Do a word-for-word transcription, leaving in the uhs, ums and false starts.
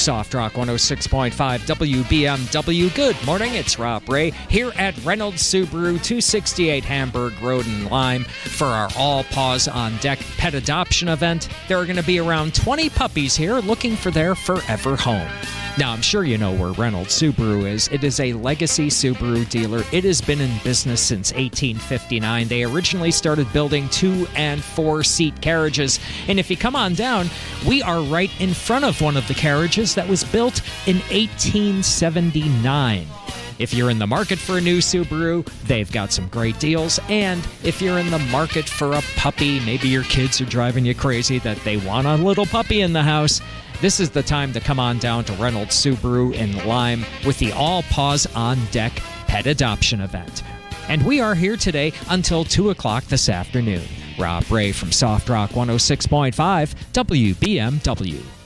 Soft Rock one oh six point five W B M W. Good morning, it's Rob Ray here at Reynolds Subaru, two sixty-eight Hamburg Road in Lyme for our All Paws on Deck pet adoption event. There are going to be around twenty puppies here looking for their forever home. Now, I'm sure you know where Reynolds Subaru is. It is a legacy Subaru dealer. It has been in business since eighteen fifty-nine. They originally started building two- and four-seat carriages. And if you come on down, we are right in front of one of the carriages that was built in eighteen seventy-nine. If you're in the market for a new Subaru, they've got some great deals. And if you're in the market for a puppy, maybe your kids are driving you crazy that they want a little puppy in the house, this is the time to come on down to Reynolds Subaru in Lyme with the All Paws on Deck pet adoption event. And we are here today until two o'clock this afternoon. Rob Ray from Soft Rock one oh six point five W B M W.